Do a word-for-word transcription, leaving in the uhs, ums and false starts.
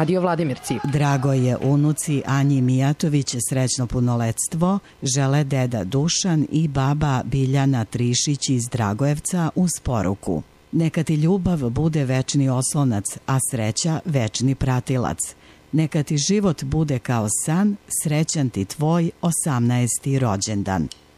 Radio Vladimirci. Drago je unuci Anji Mijatović srećno punoletstvo, žele deda Dušan i baba Biljana Trišić iz Dragojevca uz poruku. Neka ti ljubav bude večni oslonac, a sreća večni pratilac. Neka ti život bude kao san, srećan ti tvoj osamnaesti rođendan.